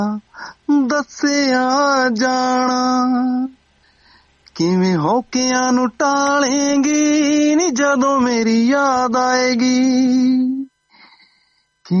ਦੱਸਿਆ ਜਾਣਾ। ਕਿਵੇਂ ਹੋਕਿਆਂ ਨੂੰ ਟਾਲੇਂਗੀ ਨੀ ਜਦੋਂ ਮੇਰੀ ਯਾਦ ਆਏਗੀ,